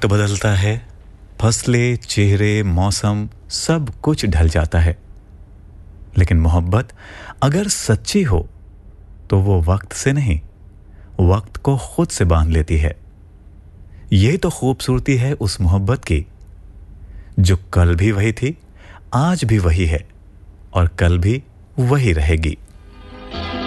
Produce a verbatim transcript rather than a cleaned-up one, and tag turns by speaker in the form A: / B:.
A: वक्त बदलता है, फसलें, चेहरे, मौसम सब कुछ ढल जाता है, लेकिन मोहब्बत अगर सच्ची हो तो वो वक्त से नहीं, वक्त को खुद से बांध लेती है। ये तो खूबसूरती है उस मोहब्बत की जो कल भी वही थी, आज भी वही है और कल भी वही रहेगी।